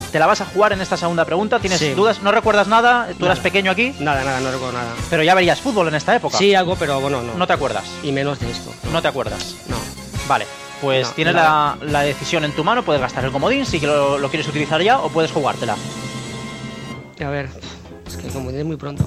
¿Te la vas a jugar en esta segunda pregunta? ¿Tienes dudas? ¿No recuerdas nada? ¿Tú eras pequeño aquí? Nada, no recuerdo nada. Pero ya verías fútbol en esta época. Sí, algo, pero bueno, no. ¿No te acuerdas? Y menos de esto. ¿No te acuerdas? No. Vale, pues tienes la decisión en tu mano. Puedes gastar el comodín si lo quieres utilizar ya, o puedes jugártela. A ver, es que el comodín es muy pronto.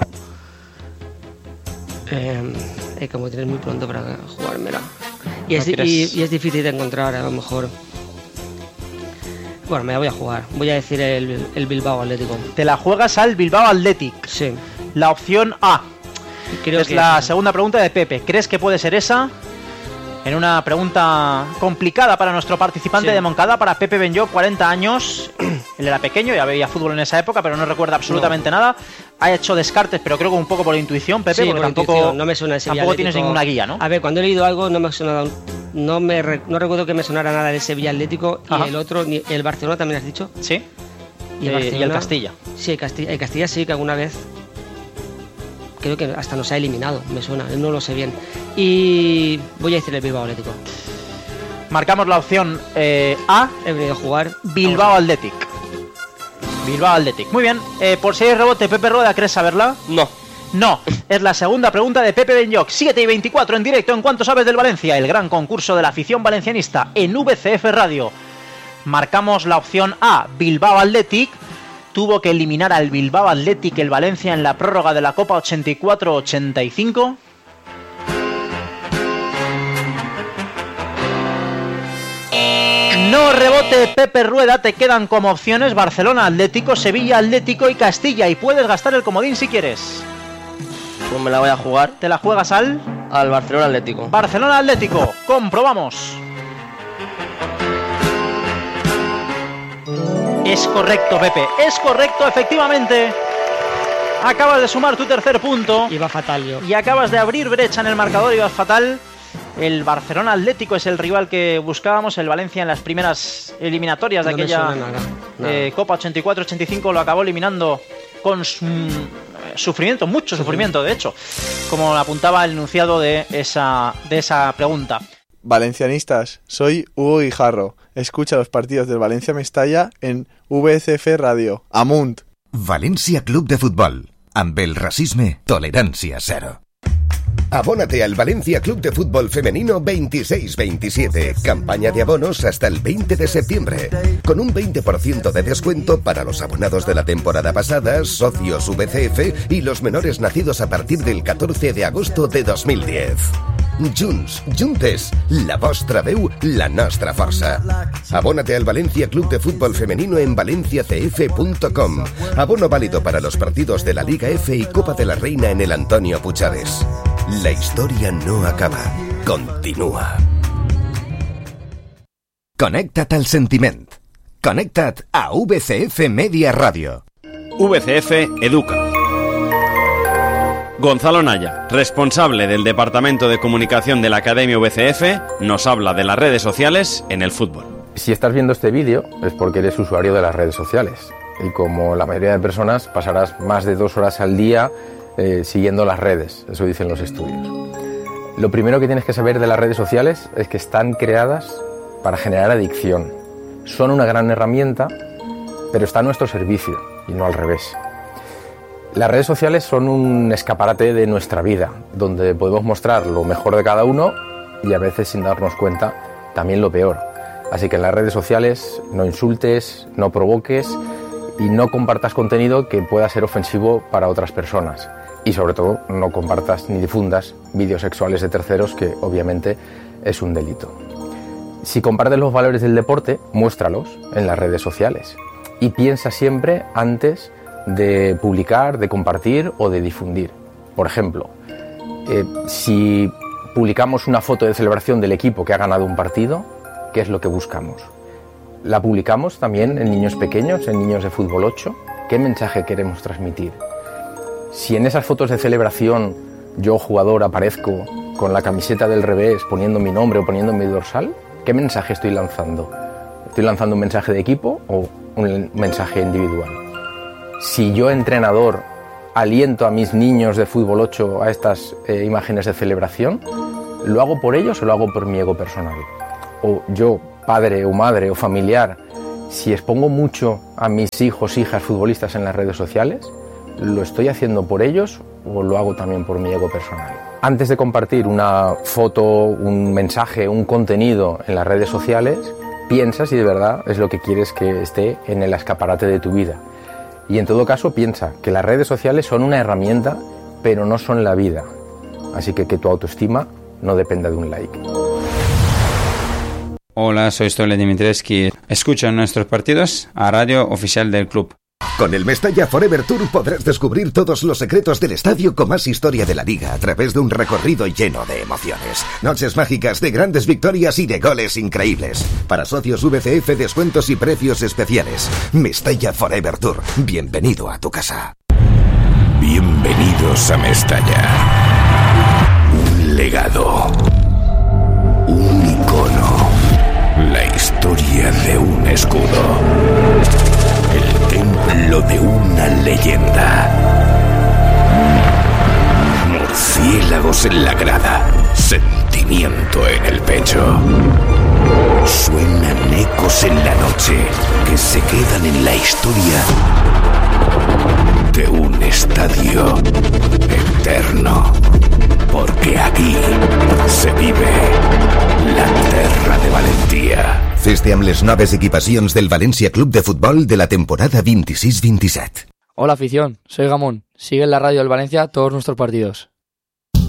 El comodín es muy pronto para jugármela. Y es difícil de encontrar, a lo mejor. Bueno, me la voy a jugar. Voy a decir el Bilbao Atlético. Te la juegas al Bilbao Athletic. Sí. La opción A. Creo es que la segunda pregunta de Pepe. ¿Crees que puede ser esa? En una pregunta complicada para nuestro participante de Moncada, para Pepe Benlloch, 40 años. Él era pequeño, ya veía fútbol en esa época, pero no recuerda absolutamente nada. Ha hecho descartes, pero creo que un poco por intuición, Pepe, porque tampoco, no me suena ese tampoco tienes ninguna guía, ¿no? A ver, cuando he leído algo no me ha sonado, no recuerdo que me sonara nada del Sevilla Atlético. Y el otro, el Barcelona también has dicho. Sí. Y el Castilla. Sí, el Castilla sí que alguna vez. Creo que hasta nos ha eliminado, me suena, no lo sé bien. Y voy a decir el Bilbao Atlético. Marcamos la opción A. He venido a jugar Bilbao Athletic. Bilbao Athletic. Muy bien. Por si hay rebote, Pepe Rueda, ¿crees saberla? No. Es la segunda pregunta de Pepe Benlloch. 7:24 en directo en Cuánto Sabes del Valencia, el gran concurso de la afición valencianista en VCF Radio. Marcamos la opción A, Bilbao Athletic. Tuvo que eliminar al Bilbao Athletic el Valencia en la prórroga de la Copa 84-85. No rebote, Pepe Rueda. Te quedan como opciones Barcelona Atlético, Sevilla Atlético y Castilla. Y puedes gastar el comodín si quieres. Pues me la voy a jugar. ¿Te la juegas al Barcelona Atlético? Barcelona Atlético. Comprobamos. Es correcto, Pepe. Es correcto, efectivamente. Acabas de sumar tu tercer punto. Iba fatal yo. Y acabas de abrir brecha en el marcador. Ibas fatal. El Barcelona Atlético es el rival que buscábamos. El Valencia en las primeras eliminatorias de aquella Copa 84-85 lo acabó eliminando con sufrimiento, mucho sufrimiento, de hecho, como apuntaba el enunciado de esa pregunta. Valencianistas, soy Hugo Guijarro. Escucha los partidos del Valencia Mestalla en VCF Radio. Amunt. València Club de Futbol. Amb el racisme, tolerància zero. Abónate al Valencia Club de Fútbol Femenino 26-27. Campaña de abonos hasta el 20 de septiembre. Con un 20% de descuento para los abonados de la temporada pasada, socios VCF y los menores nacidos a partir del 14 de agosto de 2010. Junts, juntes, la vostra veu, la nostra força. Abónate al Valencia Club de Fútbol Femenino en valenciacf.com. Abono válido para los partidos de la Liga F y Copa de la Reina en el Antonio Puigades. La historia no acaba, continúa. Connecta't al sentiment. Connecta't a VCF Media Radio. VCF Educa. Gonzalo Naya, responsable del Departamento de Comunicación de la Academia VCF, nos habla de las redes sociales en el fútbol. Si estás viendo este vídeo es porque eres usuario de las redes sociales y como la mayoría de personas pasarás más de 2 horas al día siguiendo las redes, eso dicen los estudios. Lo primero que tienes que saber de las redes sociales es que están creadas para generar adicción. Son una gran herramienta, pero está a nuestro servicio y no al revés. Las redes sociales son un escaparate de nuestra vida, donde podemos mostrar lo mejor de cada uno y a veces, sin darnos cuenta, también lo peor. Así que en las redes sociales no insultes, no provoques y no compartas contenido que pueda ser ofensivo para otras personas. Y sobre todo, no compartas ni difundas vídeos sexuales de terceros, que obviamente es un delito. Si compartes los valores del deporte, muéstralos en las redes sociales. Y piensa siempre antes de publicar, de compartir o de difundir. Por ejemplo, si publicamos una foto de celebración del equipo que ha ganado un partido, ¿qué es lo que buscamos? ¿La publicamos también en niños pequeños, en niños de fútbol 8? ¿Qué mensaje queremos transmitir? Si en esas fotos de celebración yo, jugador, aparezco con la camiseta del revés poniendo mi nombre o poniendo mi dorsal, ¿qué mensaje estoy lanzando? ¿Estoy lanzando un mensaje de equipo o un mensaje individual? Si yo, entrenador, aliento a mis niños de fútbol 8 a estas imágenes de celebración, ¿lo hago por ellos o lo hago por mi ego personal? O yo, padre o madre o familiar, Si expongo mucho a mis hijos, hijas futbolistas en las redes sociales, ¿lo estoy haciendo por ellos o lo hago también por mi ego personal? Antes de compartir una foto, un mensaje, un contenido en las redes sociales, piensa si de verdad es lo que quieres que esté en el escaparate de tu vida. Y en todo caso piensa que las redes sociales son una herramienta, pero no son la vida. Así que tu autoestima no dependa de un like. Hola, soy Stole Dimitrescu. Escucha nuestros partidos a Radio Oficial del Club. Con el Mestalla Forever Tour podrás descubrir todos los secretos del estadio con más historia de la liga a través de un recorrido lleno de emociones. Noches mágicas de grandes victorias y de goles increíbles. Para socios VCF, descuentos y precios especiales. Mestalla Forever Tour. Bienvenido a tu casa. Bienvenidos a Mestalla. Un legado. Un icono. La historia de un escudo. El templo de una leyenda. Murciélagos en la grada. Sentimiento en el pecho. Suenan ecos en la noche que se quedan en la historia de un estadio eterno. Porque aquí se vive la terra de Valentía. Feste amb les noves equipacions del Valencia Club de Fútbol de la temporada 26-27. Hola afición, soy Gamón. Sigue en la radio del Valencia todos nuestros partidos.